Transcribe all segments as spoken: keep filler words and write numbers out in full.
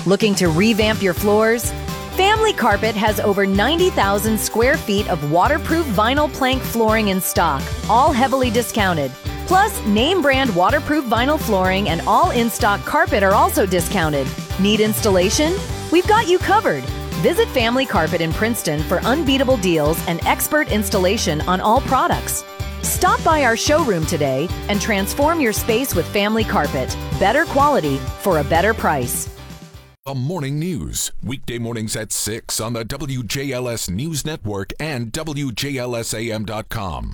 Looking to revamp your floors? Family Carpet has over ninety thousand square feet of waterproof vinyl plank flooring in stock, all heavily discounted. Plus, name brand waterproof vinyl flooring and all in-stock carpet are also discounted. Need installation? We've got you covered. Visit Family Carpet in Princeton for unbeatable deals and expert installation on all products. Stop by our showroom today and transform your space with Family Carpet. Better quality for a better price. The Morning News, weekday mornings at six on the W J L S News Network and W J L S A M dot com.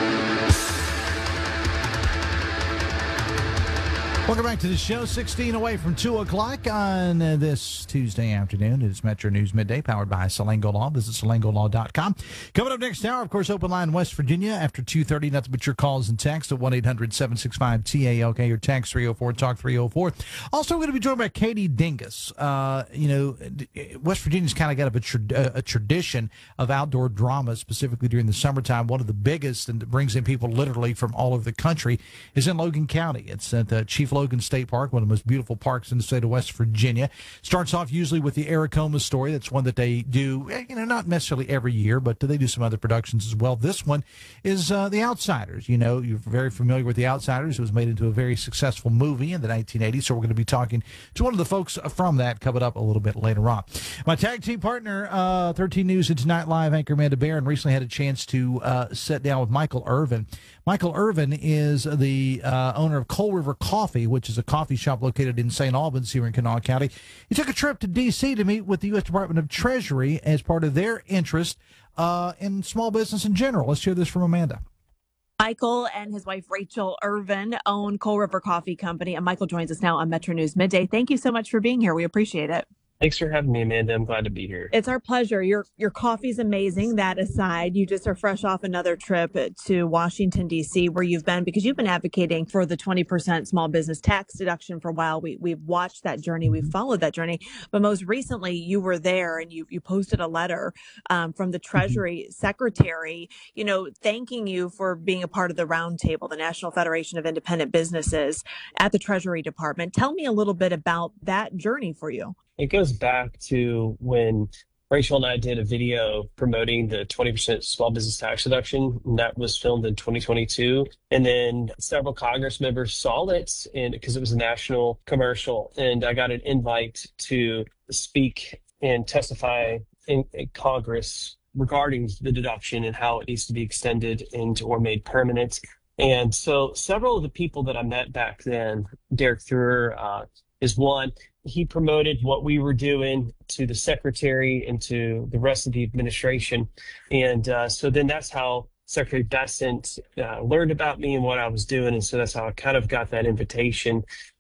Welcome back to the show. sixteen away from two o'clock on uh, this Tuesday afternoon. It is Metro News Midday, powered by Salango Law. Visit salango law dot com. Coming up next hour, of course, open line West Virginia after two thirty. Nothing but your calls and texts at one eight hundred seven six five T A L K or text three oh four talk three oh four. Also, we're going to be joined by Katie Dingus. Uh, you know, West Virginia's kind of got a, tra- a tradition of outdoor drama, specifically during the summertime. One of the biggest, and that brings in people literally from all over the country, is in Logan County. It's at the Chief Logan State Park, one of the most beautiful parks in the state of West Virginia. Starts off usually with the Aracoma story. That's one that they do, you know, not necessarily every year, but they do some other productions as well. This one is uh, The Outsiders. You know, you're very familiar with The Outsiders. It was made into a very successful movie in the nineteen eighties, so we're going to be talking to one of the folks from that coming up a little bit later on. My tag team partner, uh, thirteen News and Tonight Live anchor Amanda Barron, recently had a chance to uh, sit down with Michael Irvin. Michael Irvin is the uh, owner of Coal River Coffee, which is a coffee shop located in Saint Albans here in Kanawha County. He took a trip to D C to meet with the U S Department of Treasury as part of their interest uh, in small business in general. Let's hear this from Amanda. Michael and his wife, Rachel Irvin, own Coal River Coffee Company, and Michael joins us now on Metro News Midday. Thank you so much for being here. We appreciate it. Thanks for having me, Amanda. I'm glad to be here. It's our pleasure. Your your coffee's amazing. That aside, you just are fresh off another trip to Washington, D C, where you've been because you've been advocating for the twenty percent small business tax deduction for a while. We, we've watched that journey. We've followed that journey. But most recently, you were there and you, you posted a letter um, from the Treasury mm-hmm. Secretary, you know, thanking you for being a part of the Roundtable, the National Federation of Independent Businesses at the Treasury Department. Tell me a little bit about that journey for you. It goes back to when Rachel and I did a video promoting the twenty percent small business tax deduction. And that was filmed in twenty twenty-two. And then several Congress members saw it and because it was a national commercial. And I got an invite to speak and testify in, in Congress regarding the deduction and how it needs to be extended and or made permanent. And so several of the people that I met back then, Derek Thur uh, is one. He promoted what we were doing to the secretary and to the rest of the administration. And uh, so then that's how Secretary Bessent uh, learned about me and what I was doing. And so that's how I kind of got that invitation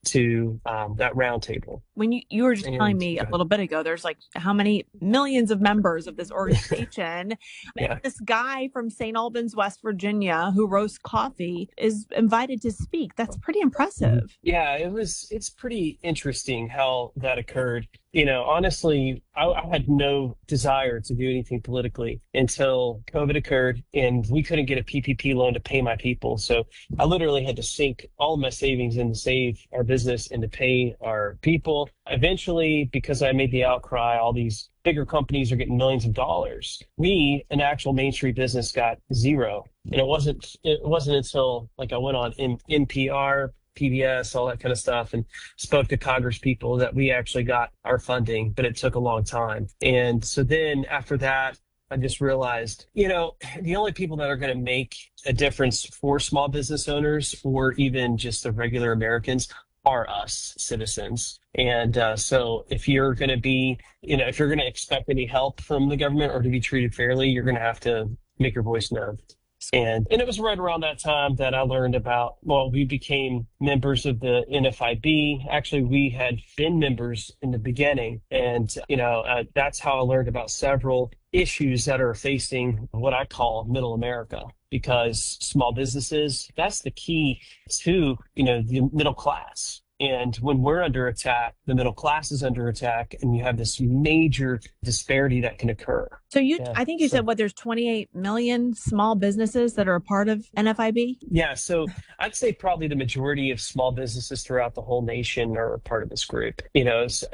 to um, that roundtable. When you, you were just and, telling me a little bit ago, there's like how many millions of members of this organization. Yeah. This guy from Saint Albans, West Virginia, who roasts coffee is invited to speak. That's pretty impressive. Yeah, it was. It's pretty interesting how that occurred. You know, honestly, I, I had no desire to do anything politically until COVID occurred and we couldn't get a P P P loan to pay my people. So I literally had to sink all of my savings in to save our business and to pay our people. Eventually, because I made the outcry, all these bigger companies are getting millions of dollars. We, an actual Main Street business, got zero. And it wasn't, it wasn't until like I went on in N P R, P B S, all that kind of stuff, and spoke to Congress people that we actually got our funding, but it took a long time. And so then after that, I just realized, you know, the only people that are going to make a difference for small business owners or even just the regular Americans are us citizens. And uh, so if you're going to be, you know, if you're going to expect any help from the government or to be treated fairly, you're going to have to make your voice known. And and it was right around that time that I learned about, well, we became members of the N F I B. Actually, we had been members in the beginning. And, you know, uh, that's how I learned about several issues that are facing what I call middle America, because small businesses, that's the key to, you know, the middle class. And when we're under attack, the middle class is under attack, and you have this major disparity that can occur. So you, yeah, I think you so, said, what, there's twenty-eight million small businesses that are a part of N F I B? Yeah, so I'd say probably the majority of small businesses throughout the whole nation are a part of this group. You know,